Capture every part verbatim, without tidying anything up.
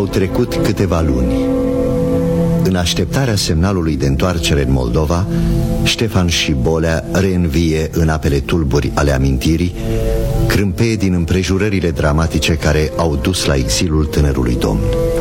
Au trecut câteva luni. În așteptarea semnalului de întoarcere în Moldova, Ștefan și Bolea reînvie în apele tulburi ale amintirii, crâmpeie din împrejurările dramatice care au dus la exilul tânărului domn.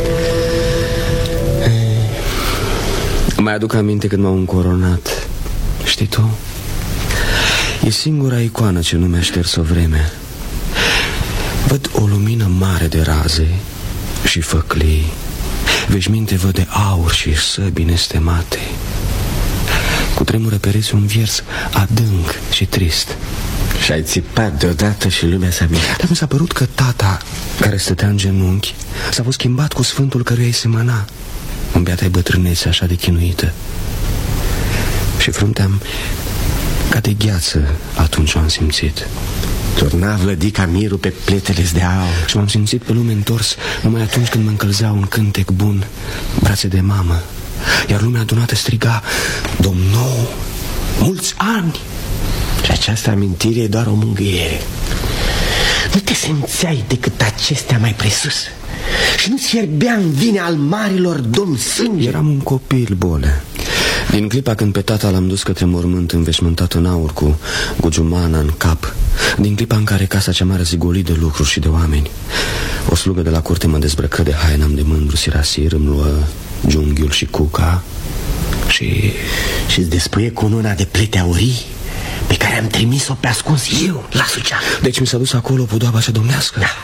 Mai aduc aminte când m-au încoronat. Știi tu? E singura icoană ce nu mi-a șters o vreme. Văd o lumină mare de raze și făclii. Veșminte văd de aur și săbi nestemate. Cu tremură pereți un vers adânc și trist. Și ai țipat deodată și lumea s-a mirat. Dar mi s-a părut că tata, care stătea în genunchi, s-a fost schimbat cu sfântul căruia îi semăna în beata-i bătrânețe așa de chinuită. Și fruntea-mi ca de gheață atunci o am simțit. Turna vlădica mirul pe pletele de aur. Și m-am simțit pe lume întors numai atunci când mă încălzea un cântec bun, brațe de mamă. Iar lumea adunată striga: Domn nou, mulți ani! Și această amintire e doar o mângâiere. Nu te simțeai decât acestea mai presus? Și nu-ți fierbea în vine al marilor domni sânge? Eram un copil, Bolea. Din clipa când pe tata l-am dus către mormânt înveșmântat în aur cu gugiumana în cap, din clipa în care casa cea mare zigoli de lucruri și de oameni, o slugă de la curte mă dezbrăcă de hainam de mândru sirasir, îmi luă junghiul și cuca și... Și-ți despuie cu una de plete aurii pe care am trimis-o pe ascuns eu la Suceava. Deci mi s-a dus acolo podoaba cea domnească? Da.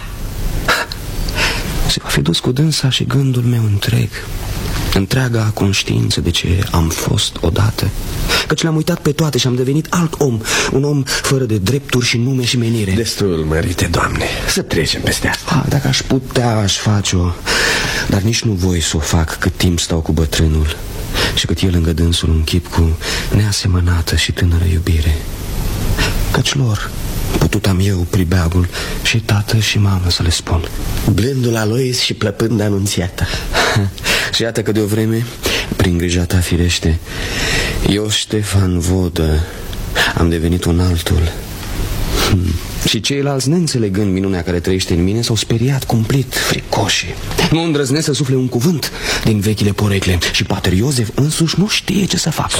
Se va fi dus cu dânsa și gândul meu întreg, întreaga conștiință de ce am fost odată, căci le-am uitat pe toate și am devenit alt om, un om fără de drepturi și nume și menire. Destul, mărite Doamne, să trecem peste asta. Ah, dacă aș putea, aș face-o, dar nici nu voi să o fac cât timp stau cu bătrânul și cât el lângă dânsul un chip cu neasemănată și tânără iubire. Căci lor putut am eu pribeagul și tată și mamă să le spun. Blândul Alois și plăpând Anunțiata. Și iată că de o vreme, prin grija ta firește, eu, Ștefan Vodă, am devenit un altul. hmm. Și ceilalți, neînțelegând minunea care trăiește în mine, s-au speriat cumplit, fricoși. Nu îndrăznesc să sufle un cuvânt din vechile porecle. Și pater Iosef însuși nu știe ce să facă.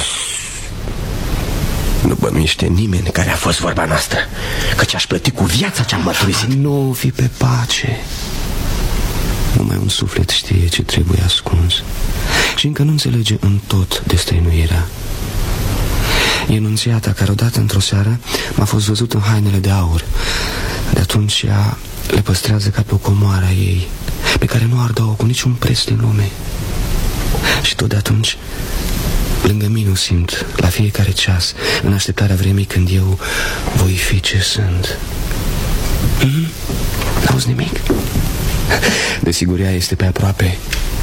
Nu bănuiește nimeni care a fost vorba noastră, căci aș plăti cu viața ce-am mărturisit. Nu fi pe pace. Numai un suflet știe ce trebuie ascuns și încă nu înțelege în tot destăinuirea. E Nunțiata care odată într-o seară m-a fost văzut în hainele de aur. De atunci ea le păstrează ca pe o comoară a ei, pe care nu ar da-o cu niciun preț din lume. Și tot de atunci lângă mine o simt la fiecare ceas, în așteptarea vremii când eu voi fi ce sunt. mm? N-auzi nimic? Desigur, ea este pe aproape.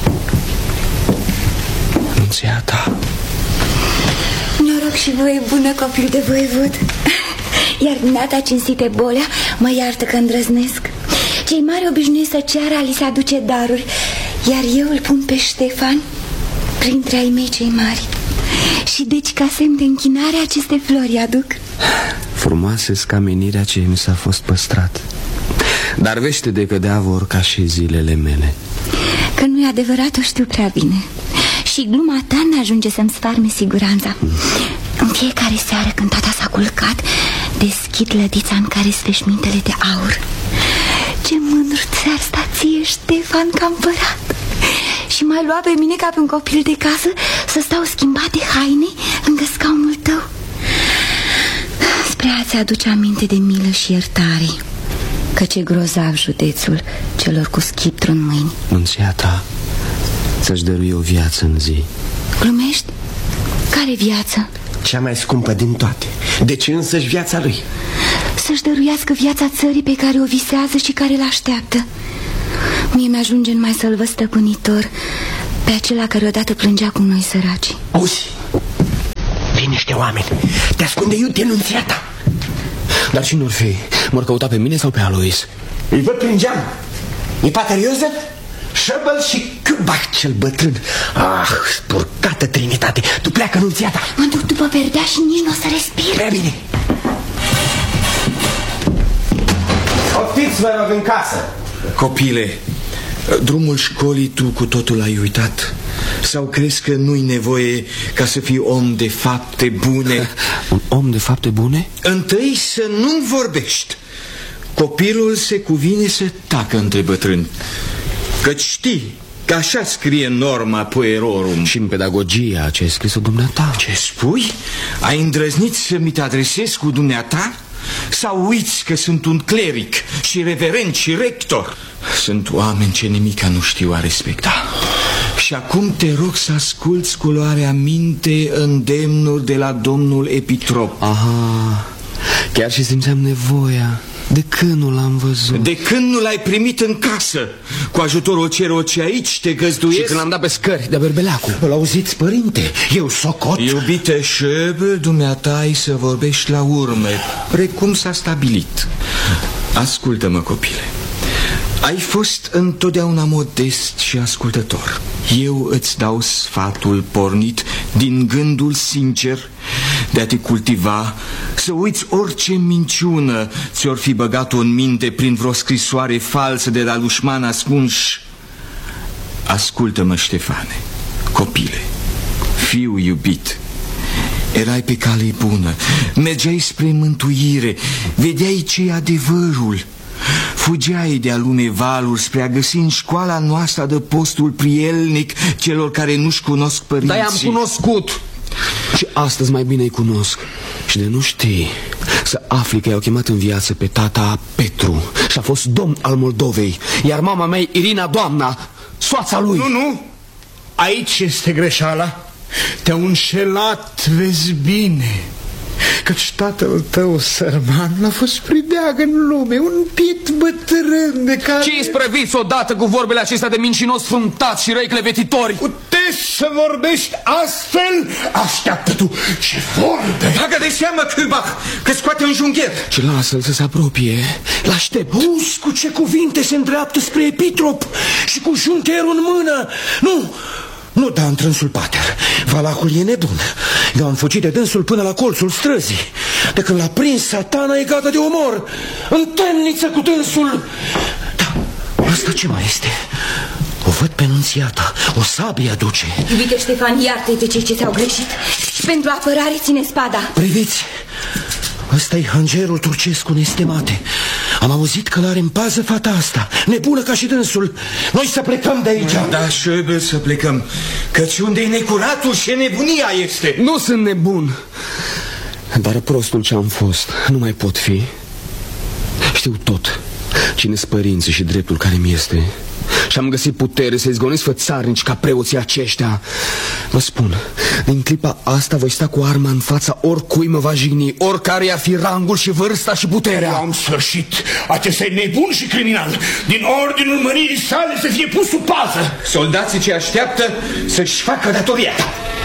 Nunțiata. Noroc și voie bună, copil de voievod. Iar dumneata, cinstite Bolea, mă iartă că îndrăznesc. Cei mari obișnuiesc să ceară a li se aduce daruri, iar eu îl pun pe Ștefan printre ai mei cei mari. Și deci, ca semn de închinare, aceste flori aduc. Frumoasă-s ca menirea ce mi s-a fost păstrat, dar vește de cădea vor ca și zilele mele. Că nu e adevărat, o știu prea bine. Și gluma ta n-ajunge să-mi sfarme siguranța. mm. În fiecare seară când tata s-a culcat, deschid lădița în care sfeșmintele de aur. Ce mândru ți-ar sta ție, Ștefan, ca împărat. Și m-ai luat pe mine ca pe un copil de casă să stau schimbat de haine lângă scaunul tău, spre a-ți aduce aminte de milă și iertare. Că ce grozav județul celor cu schiptru în mâini. Nunțiata ți-aș dărui o viață în zi. Glumești? Care viață? Cea mai scumpă din toate. Deci însăși viața lui. Să-și dăruiască viața țării pe care o visează și care l-așteaptă. Mie mi-ajunge numai să-l văd stăpânitor pe acela care odată plângea cu noi săraci. Auzi, liniște, oameni. Te ascunde iute, Nunțiata. Dar cine or fi? M-or căuta pe mine sau pe Alois? Îi văd prin geam. E pater Iosef, Șăbăl și Chiubac cel bătrân. Ah, spurcată trinitate. Tu pleacă, Nunțiata. Mă duc după perdea și nici nu o să respir. Prea bine. Oftiți, vă rog, în casă. Copile, Drumul școlii tu cu totul l-ai uitat? Sau crezi că nu-i nevoie ca să fii om de fapte bune? Un om de fapte bune? Întâi să nu vorbești. Copilul se cuvine să tacă între bătrâni, căci știi că așa scrie norma puerorum. Și în pedagogia ce ai scris-o dumneata. Ce spui? Ai îndrăznit să mi te adresezi cu dumneata? Sau uiți că sunt un cleric și reverend și rector? Sunt oameni ce nimica nu știu a respecta. Și acum te rog să asculți cu luarea minte îndemnuri de la domnul epitrop. Aha, chiar și simțeam nevoia. De când nu l-am văzut? De când nu l-ai primit în casă? Cu ajutorul celor ce aici te găzduiesc? Și când l-am dat pe scări de berbeleacul. Îl auziți, părinte? Eu socot. Iubite Șöbel, dumneata ai să vorbești la urme, precum s-a stabilit. Ascultă-mă, copile. Ai fost întotdeauna modest și ascultător. Eu îți dau sfatul pornit din gândul sincer de a te cultiva, să uiți orice minciună ți-or fi băgat-o în minte prin vreo scrisoare falsă de la dușman ascunși. Ascultă-mă, Ștefane, copile, fiu iubit, erai pe cale bună, mergeai spre mântuire, vedeai ce-i adevărul. Fugeai de-a lume valuri spre a găsi în școala noastră de postul prielnic celor care nu-și cunosc părinții. Dar i-am cunoscut și astăzi mai bine îi cunosc. Și de nu știi să afli că i-au chemat în viață pe tata Petru și a fost domn al Moldovei, iar mama mea, Irina Doamna, soața lui. Nu, nu, aici este greșeala. Te-au înșelat, vezi bine, căci tatăl tău sărman l-a fost pribeag în lume, un piet bătrân de care... Ce isprăviți odată cu vorbele acestea de mincinos fruntați și răi clevetitori? Puteți să vorbești astfel? Așteaptă tu, ce vorbe! Bagă de seamă, Kübach, că scoate un jungher. Și lasă-l să se apropie, l-aștept. Auzi cu ce cuvinte se îndreaptă spre epitrop și cu jungherul în mână. Nu! Nu da în trânsul pater. Valahul e nebun. Eu am fugit de dânsul până la colțul străzii. De când l-a prins, Satana e gata de omor. În temniță cu dânsul. Da, asta ce mai este? O văd pe nunțiata. O sabie aduce. Iubite Ștefan, iartă-i pe cei ce ți-au greșit și pentru apărare ține spada. Priviți, ăsta-i hangerul turcesc cu nestemate. Am auzit că l-are în pază fata asta, nebună ca și dânsul. Noi să plecăm de aici. Da, Șöbel, să plecăm, căci unde-i necuratul și nebunia este. Nu sunt nebun, dar prostul ce am fost nu mai pot fi. Știu tot cine-s părinții și dreptul care mi este. Și am găsit putere să izgonesc fățarnici ca preoții aceștia. Vă spun, din clipa asta voi sta cu arma în fața oricui mă va jigni, oricare i-ar fi rangul și vârsta și puterea. Am sfârșit. Acesta e nebun și criminal. Din ordinul măririi sale să fie pus sub pază. Soldații ce așteaptă să-și facă datoria.